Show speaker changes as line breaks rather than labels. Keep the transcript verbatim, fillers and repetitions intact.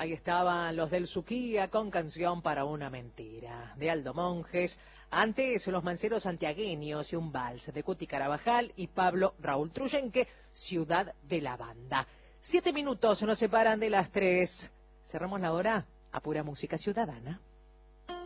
Ahí estaban los del Suquía con Canción para una mentira, de Aldo Monjes. Antes, los Manceros Santiagueños y un vals de Cuti Carabajal y Pablo Raúl Truyenque, Ciudad de la Banda. Siete minutos nos separan de las tres. Cerramos la hora a pura música ciudadana.